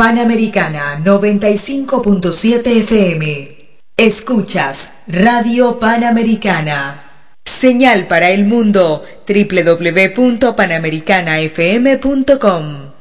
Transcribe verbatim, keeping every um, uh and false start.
Panamericana noventa y cinco punto siete F M. Escuchas Radio Panamericana. Señal para el mundo, doble u doble u doble u punto panamericana f m punto com.